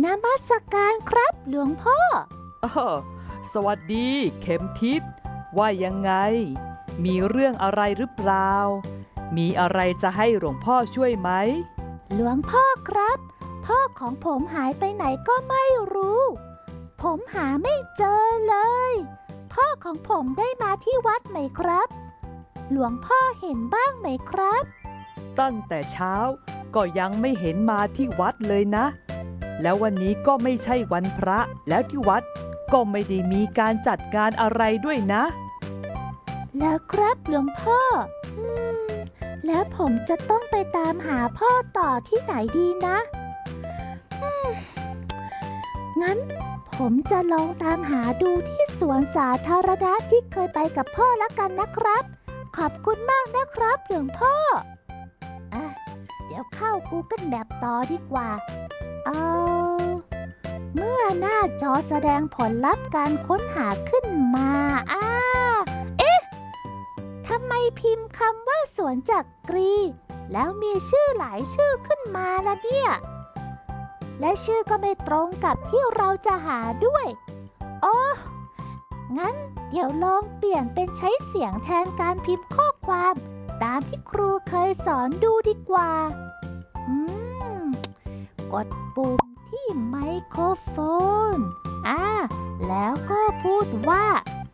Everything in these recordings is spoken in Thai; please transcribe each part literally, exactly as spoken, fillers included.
นมัสการครับหลวงพ่อออสวัสดีเข็มทิศว่ายังไงมีเรื่องอะไรหรือเปล่ามีอะไรจะให้หลวงพ่อช่วยไหมหลวงพ่อครับพ่อของผมหายไปไหนก็ไม่รู้ผมหาไม่เจอเลยพ่อของผมได้มาที่วัดไหมครับหลวงพ่อเห็นบ้างไหมครับตั้งแต่เช้าก็ยังไม่เห็นมาที่วัดเลยนะแล้ววันนี้ก็ไม่ใช่วันพระแล้วที่วัดก็ไม่ได้มีการจัดงานอะไรด้วยนะแล้วครับหลวงพ่ออืมแล้วผมจะต้องไปตามหาพ่อต่อที่ไหนดีนะอืมงั้นผมจะลองตามหาดูที่สวนสาธารณะที่เคยไปกับพ่อละกันนะครับขอบคุณมากนะครับหลวงพ่ออ่ะเดี๋ยวเข้า Google Map ต่อดีกว่าเอาเมื่อหน้าจอแสดงผลลัพธ์การค้นหาขึ้นมาอ้าเอ๊ะทำไมพิมพ์คำว่าสวนจักรีแล้วมีชื่อหลายชื่อขึ้นมาล่ะเนี่ยและชื่อก็ไม่ตรงกับที่เราจะหาด้วยโอ้งั้นเดี๋ยวลองเปลี่ยนเป็นใช้เสียงแทนการพิมพ์ข้อความตามที่ครูเคยสอนดูดีกว่าอืมกดปุ่มที่ไมโครโฟนอ่าแล้วก็พูดว่า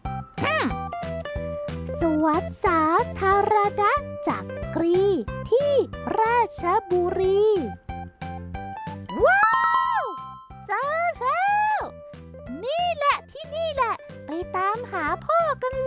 สวนสาธารณะจักรีที่ราชบุรีว้าวเจอแล้วนี่แหละที่นี่แหละไปตามหาพ่อกัน